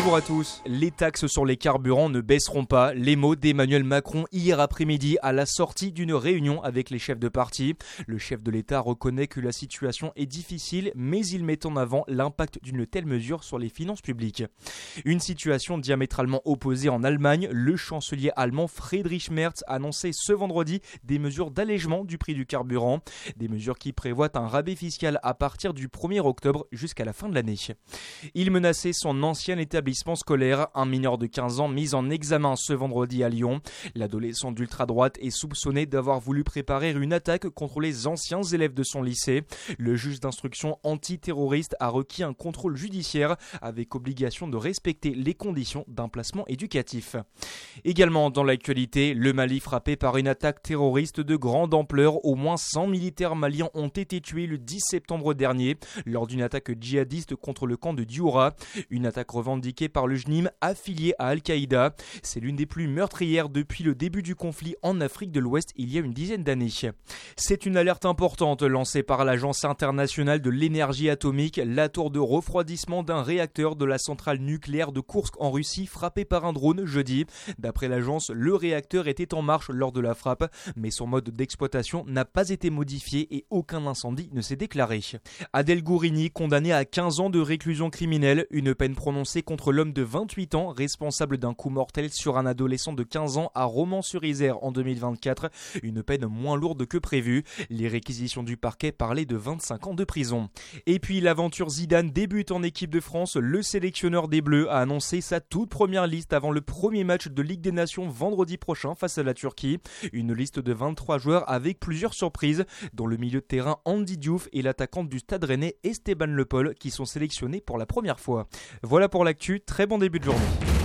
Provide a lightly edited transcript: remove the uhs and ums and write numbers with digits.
Bonjour à tous. Les taxes sur les carburants ne baisseront pas. Les mots d'Emmanuel Macron hier après-midi à la sortie d'une réunion avec les chefs de parti. Le chef de l'État reconnaît que la situation est difficile, mais il met en avant l'impact d'une telle mesure sur les finances publiques. Une situation diamétralement opposée en Allemagne. Le chancelier allemand Friedrich Merz a annoncé ce vendredi des mesures d'allègement du prix du carburant. Des mesures qui prévoient un rabais fiscal à partir du 1er octobre jusqu'à la fin de l'année. Il menaçait son ancien établissement scolaire, un mineur de 15 ans mis en examen ce vendredi à Lyon. L'adolescent d'ultra-droite est soupçonné d'avoir voulu préparer une attaque contre les anciens élèves de son lycée. Le juge d'instruction antiterroriste a requis un contrôle judiciaire avec obligation de respecter les conditions d'un placement éducatif. Également dans l'actualité, le Mali frappé par une attaque terroriste de grande ampleur. Au moins 100 militaires maliens ont été tués le 10 septembre dernier lors d'une attaque djihadiste contre le camp de Dioura. Une attaque revendiquée par le JNIM affilié à Al-Qaïda. C'est l'une des plus meurtrières depuis le début du conflit en Afrique de l'Ouest il y a une dizaine d'années. C'est une alerte importante lancée par l'Agence internationale de l'énergie atomique. La tour de refroidissement d'un réacteur de la centrale nucléaire de Koursk en Russie frappé par un drone jeudi. D'après l'agence, le réacteur était en marche lors de la frappe, mais son mode d'exploitation n'a pas été modifié et aucun incendie ne s'est déclaré. Adel Gourini condamné à 15 ans de réclusion criminelle, une peine prononcée contre l'homme de 28 ans responsable d'un coup mortel sur un adolescent de 15 ans à Romans-sur-Isère en 2024, une peine moins lourde que prévu. Les réquisitions du parquet parlaient de 25 ans de prison. Et puis l'aventure Zidane débute en équipe de France. Le sélectionneur des Bleus a annoncé sa toute première liste avant le premier match de Ligue des Nations vendredi prochain face à la Turquie. Une liste de 23 joueurs avec plusieurs surprises, dont le milieu de terrain Andy Diouf et l'attaquant du Stade Rennais Esteban Le Paul qui sont sélectionnés pour la première fois. Voilà pour l'actu, très bon début de journée.